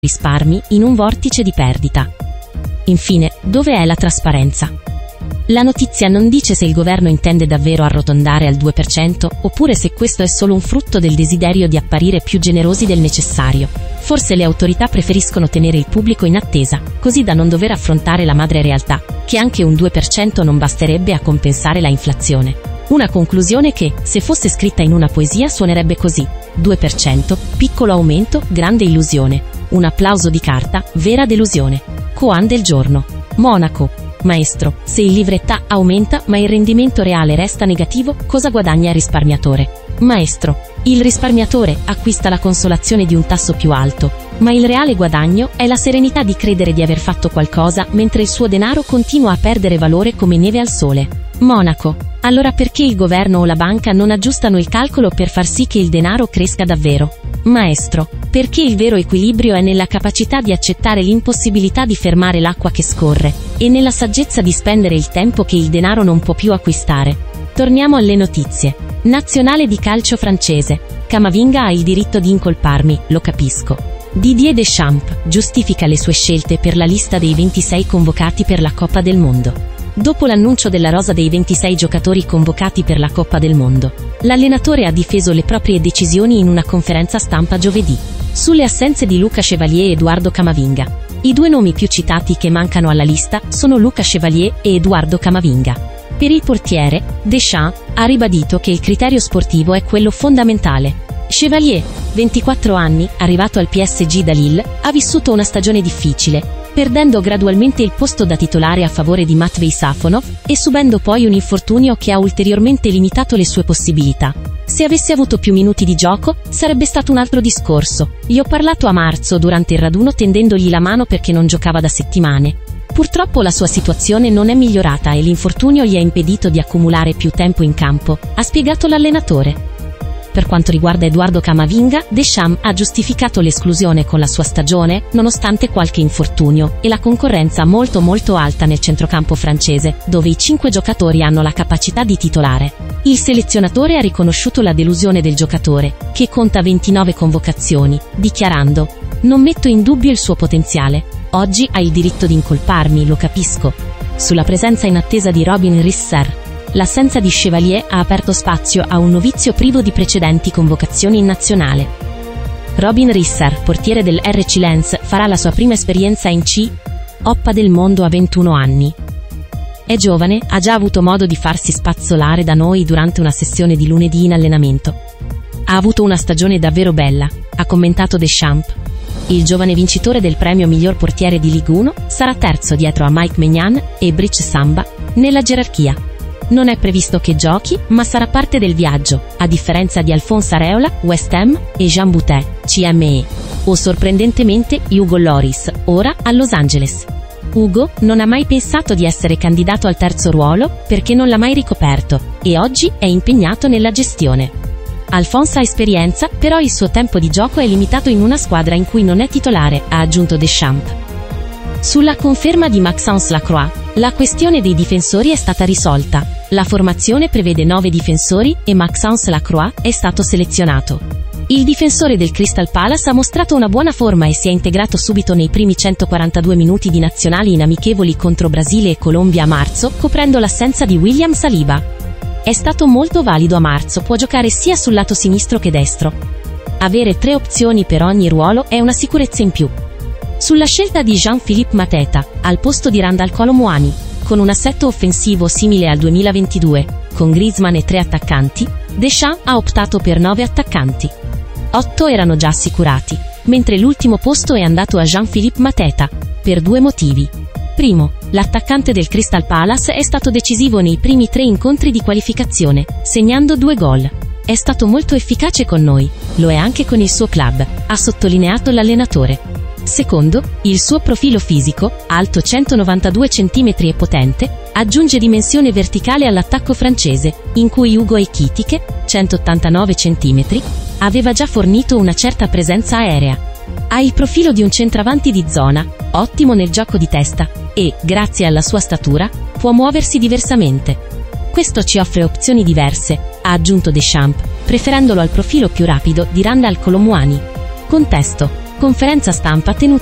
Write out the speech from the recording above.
risparmi in un vortice di perdita. Infine, dove è la trasparenza? La notizia non dice se il governo intende davvero arrotondare al 2% oppure se questo è solo un frutto del desiderio di apparire più generosi del necessario. Forse le autorità preferiscono tenere il pubblico in attesa, così da non dover affrontare la madre realtà, che anche un 2% non basterebbe a compensare la inflazione. Una conclusione che, se fosse scritta in una poesia, suonerebbe così: 2%, piccolo aumento, grande illusione. Un applauso di carta, vera delusione. Koan del giorno. Monaco. Maestro, se il livret A aumenta ma il rendimento reale resta negativo, cosa guadagna il risparmiatore? Maestro, il risparmiatore acquista la consolazione di un tasso più alto, ma il reale guadagno è la serenità di credere di aver fatto qualcosa mentre il suo denaro continua a perdere valore come neve al sole. Monaco. Allora perché il governo o la banca non aggiustano il calcolo per far sì che il denaro cresca davvero? Maestro, perché il vero equilibrio è nella capacità di accettare l'impossibilità di fermare l'acqua che scorre, e nella saggezza di spendere il tempo che il denaro non può più acquistare. Torniamo alle notizie. Nazionale di calcio francese. Camavinga ha il diritto di incolparmi, lo capisco. Didier Deschamps giustifica le sue scelte per la lista dei 26 convocati per la Coppa del Mondo. Dopo l'annuncio della rosa dei 26 giocatori convocati per la Coppa del Mondo, l'allenatore ha difeso le proprie decisioni in una conferenza stampa giovedì. Sulle assenze di Luca Chevalier e Eduardo Camavinga. I due nomi più citati che mancano alla lista sono Luca Chevalier e Eduardo Camavinga. Per il portiere, Deschamps ha ribadito che il criterio sportivo è quello fondamentale. Chevalier, 24 anni, arrivato al PSG da Lille, ha vissuto una stagione difficile, perdendo gradualmente il posto da titolare a favore di Matvei Safonov e subendo poi un infortunio che ha ulteriormente limitato le sue possibilità. Se avesse avuto più minuti di gioco, sarebbe stato un altro discorso. Gli ho parlato a marzo durante il raduno tendendogli la mano perché non giocava da settimane. Purtroppo la sua situazione non è migliorata e l'infortunio gli ha impedito di accumulare più tempo in campo, ha spiegato l'allenatore. Per quanto riguarda Eduardo Camavinga, Deschamps ha giustificato l'esclusione con la sua stagione, nonostante qualche infortunio, e la concorrenza molto alta nel centrocampo francese, dove i 5 giocatori hanno la capacità di titolare. Il selezionatore ha riconosciuto la delusione del giocatore, che conta 29 convocazioni, dichiarando: «Non metto in dubbio il suo potenziale. Oggi ha il diritto di incolparmi, lo capisco». Sulla presenza in attesa di Robin Risser. L'assenza di Chevalier ha aperto spazio a un novizio privo di precedenti convocazioni in nazionale. Robin Risser, portiere del RC Lens, farà la sua prima esperienza in Coppa del Mondo a 21 anni. È giovane, ha già avuto modo di farsi spazzolare da noi durante una sessione di lunedì in allenamento. Ha avuto una stagione davvero bella, ha commentato Deschamps. Il giovane vincitore del premio miglior portiere di Ligue 1 sarà terzo dietro a Mike Maignan e Brice Samba nella gerarchia. Non è previsto che giochi, ma sarà parte del viaggio, a differenza di Alphonse Areola, West Ham, e Jean Boutet, CME. O sorprendentemente, Hugo Lloris, ora a Los Angeles. Hugo non ha mai pensato di essere candidato al terzo ruolo, perché non l'ha mai ricoperto, e oggi è impegnato nella gestione. Alphonse ha esperienza, però il suo tempo di gioco è limitato in una squadra in cui non è titolare, ha aggiunto Deschamps. Sulla conferma di Maxence Lacroix, la questione dei difensori è stata risolta. La formazione prevede 9 difensori e Maxence Lacroix è stato selezionato. Il difensore del Crystal Palace ha mostrato una buona forma e si è integrato subito nei primi 142 minuti di nazionali in amichevoli contro Brasile e Colombia a marzo, coprendo l'assenza di William Saliba. È stato molto valido a marzo, può giocare sia sul lato sinistro che destro. Avere 3 opzioni per ogni ruolo è una sicurezza in più. Sulla scelta di Jean-Philippe Mateta, al posto di Randal Kolo Muani, con un assetto offensivo simile al 2022, con Griezmann e 3 attaccanti, Deschamps ha optato per 9 attaccanti. 8 erano già assicurati, mentre l'ultimo posto è andato a Jean-Philippe Mateta, per 2 motivi. Primo, l'attaccante del Crystal Palace è stato decisivo nei primi 3 incontri di qualificazione, segnando 2 gol. È stato molto efficace con noi, lo è anche con il suo club, ha sottolineato l'allenatore. Secondo, il suo profilo fisico, alto 192 cm e potente, aggiunge dimensione verticale all'attacco francese, in cui Hugo Ekitike, 189 cm, aveva già fornito una certa presenza aerea. Ha il profilo di un centravanti di zona, ottimo nel gioco di testa, e, grazie alla sua statura, può muoversi diversamente. Questo ci offre opzioni diverse, ha aggiunto Deschamps, preferendolo al profilo più rapido di Randal Kolo Muani. Contesto. Conferenza stampa tenuta